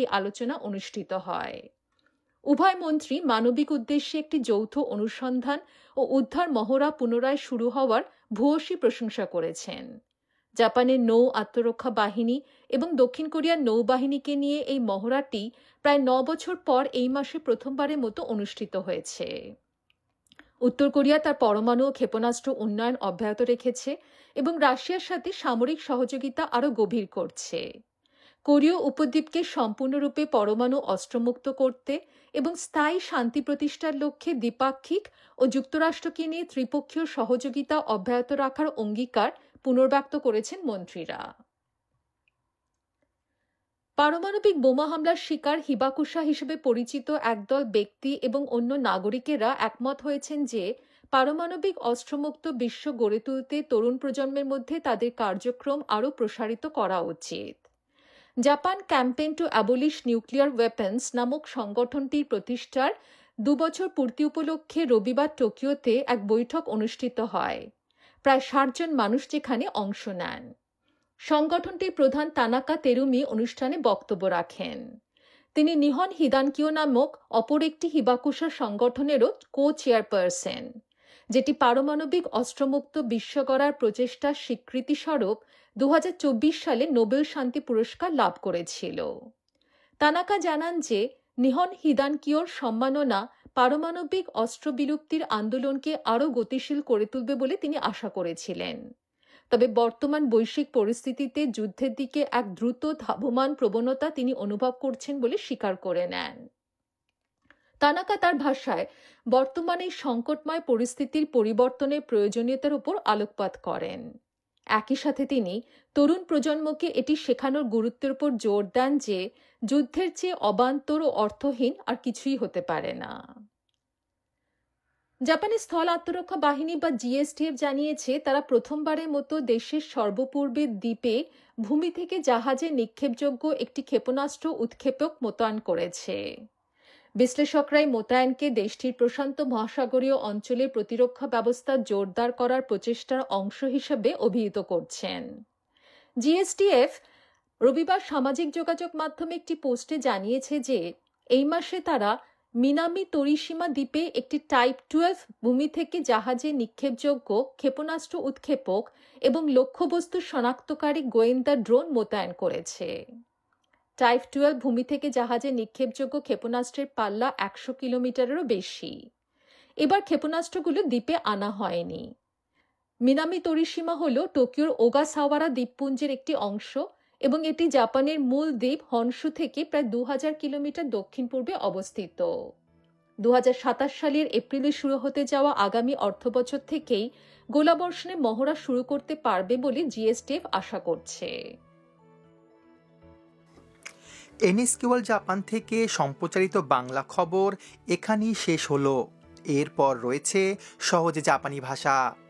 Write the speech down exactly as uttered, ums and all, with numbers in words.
এই আলোচনা অনুষ্ঠিত হয়। উভয় মন্ত্রী মানবিক উদ্দেশ্যে একটি যৌথ অনুসন্ধান ও উদ্ধার মহড়া পুনরায় শুরু হওয়ার ভূয়সী প্রশংসা করেছেন। জাপানের নৌ আত্মরক্ষা বাহিনী এবং দক্ষিণ কোরিয়ার নৌবাহিনীকে নিয়ে এই মহড়াটি প্রায় ন বছর পর এই মাসে প্রথমবারের মতো অনুষ্ঠিত হয়েছে। উত্তর কোরিয়া তার পরমাণু ও ক্ষেপণাস্ত্র উন্নয়ন অব্যাহত রেখেছে এবং রাশিয়ার সাথে সামরিক সহযোগিতা আরও গভীর করছে। কোরীয় উপদ্বীপকে সম্পূর্ণরূপে পরমাণু অস্ত্রমুক্ত করতে এবং স্থায়ী শান্তি প্রতিষ্ঠার লক্ষ্যে দ্বিপাক্ষিক ও যুক্তরাষ্ট্রকে নিয়ে ত্রিপক্ষীয় সহযোগিতা অব্যাহত রাখার অঙ্গীকার পুনর্ব্যক্ত করেছেন মন্ত্রীরা। পারমাণবিক বোমা হামলার শিকার হিবাকুশা হিসেবে পরিচিত একদল ব্যক্তি এবং অন্য নাগরিকেরা একমত হয়েছেন যে পারমাণবিক অস্ত্রমুক্ত বিশ্ব গড়ে তুলতে তরুণ প্রজন্মের মধ্যে তাদের কার্যক্রম আরও প্রসারিত করা উচিত। Japan campaign two abolish nuclear weapons নামক সংগঠনটির প্রতিষ্ঠার দুবছর পূর্তি উপলক্ষে রবিবার টোকিওতে এক বৈঠক অনুষ্ঠিত হয়। প্রায় ষাট জন মানুষ যেখানে অংশ নেন। সংগঠনটির প্রধান তানাকা তেরুমি অনুষ্ঠানে বক্তব্য রাখেন। তিনি নিহন হিদানকিও নামক অপর একটি হিবাকুশা সংগঠনেরও কো চেয়ারপারসন, যেটি পারমাণবিক অস্ত্রমুক্ত বিশ্ব গড়ার প্রচেষ্টার স্বীকৃতিস্বরূপ দু হাজার চব্বিশ সালে নোবেল শান্তি পুরস্কার লাভ করেছিল। তানাকা জানান যে নিহন হিদানকিওর সম্মাননা পারমাণবিক অস্ত্র বিলুপ্তির আন্দোলনকে আরও গতিশীল করে তুলবে বলে তিনি আশা করেছিলেন। তবে বর্তমান বৈশ্বিক পরিস্থিতিতে যুদ্ধের দিকে এক দ্রুত ধাবমান প্রবণতা তিনি অনুভব করছেন বলে স্বীকার করে নেন। তানাকা তার ভাষায় বর্তমানে সংকটময় পরিস্থিতির পরিবর্তনের প্রয়োজনীয়তার উপর আলোকপাত করেন। একই সাথে তিনি তরুণ প্রজন্মকে এটি শেখানোর গুরুত্বের উপর জোর দেন যে যুদ্ধের চেয়ে অবান্তর ও অর্থহীন আর কিছুই হতে পারে না। জাপানি স্থল আত্মরক্ষা বাহিনী বা জিএসটিএফ জানিয়েছে তারা প্রথমবারের মতো দেশের সর্বপূর্বের দ্বীপে ভূমি থেকে জাহাজে নিক্ষেপযোগ্য একটি ক্ষেপণাস্ত্র উৎক্ষেপক মোতায়েন করেছে। বিশ্লেষকরাই মোতায়েনকে দেশটির প্রশান্ত মহাসাগরীয় অঞ্চলে প্রতিরক্ষা ব্যবস্থা জোরদার করার প্রচেষ্টার অংশ হিসেবে অভিহিত করছেন। জিএসটিএফ রবিবার সামাজিক যোগাযোগ মাধ্যমে একটি পোস্টে জানিয়েছে যে এই মাসে তারা মিনামি তোরিসীমা দ্বীপে একটি টাইপ টুয়েলভ ভূমি থেকে জাহাজে নিক্ষেপযোগ্য ক্ষেপণাস্ত্র উৎক্ষেপক এবং লক্ষ্যবস্তু শনাক্তকারী গোয়েন্দা ড্রোন মোতায়েন করেছে। টাইপ টুয়েলভ ভূমি থেকে জাহাজে নিক্ষেপযোগ্য ক্ষেপণাস্ত্রের পাল্লা একশো কিলোমিটারেরও বেশি। এবার ক্ষেপণাস্ত্রগুলো দ্বীপে আনা হয়নি। মিনামি তোরিসীমা হল টোকিওর ওগাসাওয়ারা দ্বীপপুঞ্জের একটি অংশ এবং এটি জাপানের মূল দ্বীপ হনশু থেকে প্রায় দু হাজার কিলোমিটার দক্ষিণ পূর্বে অবস্থিত। দু হাজার সাতাশ সালের এপ্রিলে শুরু হতে যাওয়া আগামী অর্থবছর থেকেই গোলাবর্ষণে মহড়া শুরু করতে পারবে বলে জিএসটিএফ আশা করছে। এনএসকিউএল জাপান থেকে সম্প্রচারিত বাংলা খবর এখানেই শেষ হলো। এরপর রয়েছে সহজে জাপানি ভাষা।